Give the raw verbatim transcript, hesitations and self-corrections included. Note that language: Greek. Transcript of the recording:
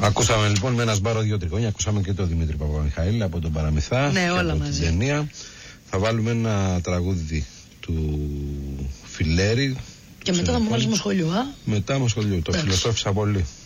Ακούσαμε λοιπόν με ένα σπάρο δύο τριγώνια, ακούσαμε και τον Δημήτρη Παπαμιχαήλ από τον Παραμυθά. Ναι, όλα από μαζί. Την ταινία. Θα βάλουμε ένα τραγούδι του Φιλέρη. Και μετά θα μου βάλεις Μοσχολιού, α? Μετά Μοσχολιού, το φιλοσόφισα πολύ.